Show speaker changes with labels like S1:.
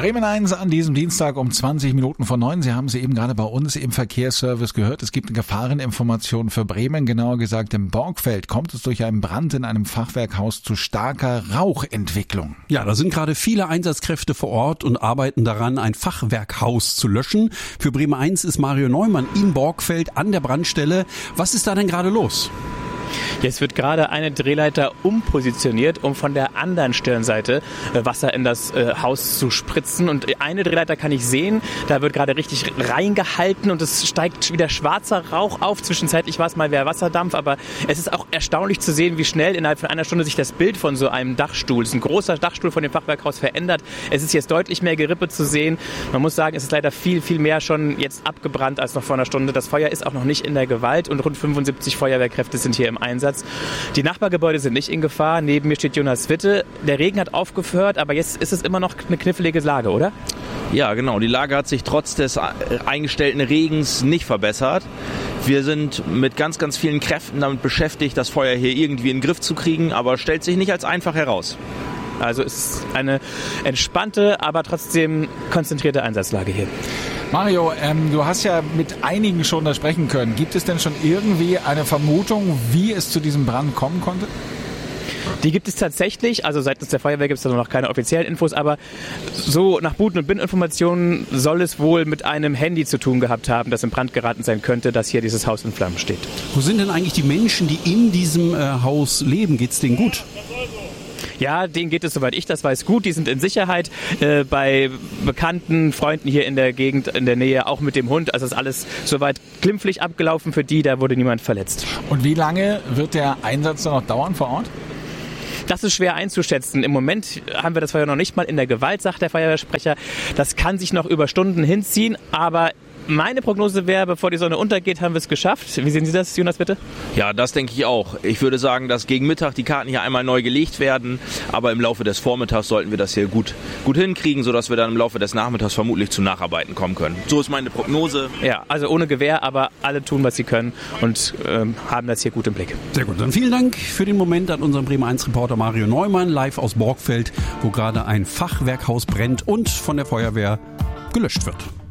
S1: Bremen 1 an diesem Dienstag um 20 Minuten vor 9. Sie haben sie eben gerade bei uns im Verkehrsservice gehört. Es gibt eine Gefahreninformation für Bremen. Genauer gesagt, im Borgfeld kommt es durch einen Brand in einem Fachwerkhaus zu starker Rauchentwicklung.
S2: Ja, da sind gerade viele Einsatzkräfte vor Ort und arbeiten daran, ein Fachwerkhaus zu löschen. Für Bremen 1 ist Mario Neumann in Borgfeld an der Brandstelle. Was ist da denn gerade los?
S3: Jetzt wird gerade eine Drehleiter umpositioniert, um von der anderen Stirnseite Wasser in das Haus zu spritzen. Und eine Drehleiter kann ich sehen, da wird gerade richtig reingehalten und es steigt wieder schwarzer Rauch auf. Zwischenzeitlich war es mal wieder Wasserdampf, aber es ist auch erstaunlich zu sehen, wie schnell innerhalb von einer Stunde sich das Bild von so einem Dachstuhl, es ist ein großer Dachstuhl von dem Fachwerkhaus, verändert. Es ist jetzt deutlich mehr Gerippe zu sehen. Man muss sagen, es ist leider viel, viel mehr schon jetzt abgebrannt als noch vor einer Stunde. Das Feuer ist auch noch nicht in der Gewalt und rund 75 Feuerwehrkräfte sind hier im Einsatz. Die Nachbargebäude sind nicht in Gefahr. Neben mir steht Jonas Witte. Der Regen hat aufgehört, aber jetzt ist es immer noch eine knifflige Lage, oder?
S4: Ja, genau. Die Lage hat sich trotz des eingestellten Regens nicht verbessert. Wir sind mit ganz, ganz vielen Kräften damit beschäftigt, das Feuer hier irgendwie in den Griff zu kriegen, aber stellt sich nicht als einfach heraus.
S3: Also es ist eine entspannte, aber trotzdem konzentrierte Einsatzlage hier.
S1: Mario, du hast ja mit einigen schon da sprechen können. Gibt es denn schon irgendwie eine Vermutung, wie es zu diesem Brand kommen konnte?
S3: Die gibt es tatsächlich, also seitens der Feuerwehr gibt es da noch keine offiziellen Infos, aber so nach Buten- und Bindeninformationen soll es wohl mit einem Handy zu tun gehabt haben, das in Brand geraten sein könnte, dass hier dieses Haus in Flammen steht.
S2: Wo sind denn eigentlich die Menschen, die in diesem Haus leben? Geht's denen gut?
S3: Ja, denen geht es, soweit ich das weiß, gut. Die sind in Sicherheit bei bekannten Freunden hier in der Gegend, in der Nähe, auch mit dem Hund. Also ist alles soweit glimpflich abgelaufen für die, da wurde niemand verletzt.
S1: Und wie lange wird der Einsatz dann noch dauern vor Ort?
S3: Das ist schwer einzuschätzen. Im Moment haben wir das Feuer noch nicht mal in der Gewalt, sagt der Feuerwehrsprecher. Das kann sich noch über Stunden hinziehen, aber meine Prognose wäre, bevor die Sonne untergeht, haben wir es geschafft. Wie sehen Sie das, Jonas, bitte?
S4: Ja, das denke ich auch. Ich würde sagen, dass gegen Mittag die Karten hier einmal neu gelegt werden, aber im Laufe des Vormittags sollten wir das hier gut hinkriegen, sodass wir dann im Laufe des Nachmittags vermutlich zu Nacharbeiten kommen können. So ist meine Prognose.
S3: Ja, also ohne Gewehr, aber alle tun, was sie können und haben das hier gut im Blick.
S2: Sehr gut, dann vielen Dank für den Moment an unseren Bremen 1 Reporter Mario Neumann, live aus Borgfeld, wo gerade ein Fachwerkhaus brennt und von der Feuerwehr gelöscht wird.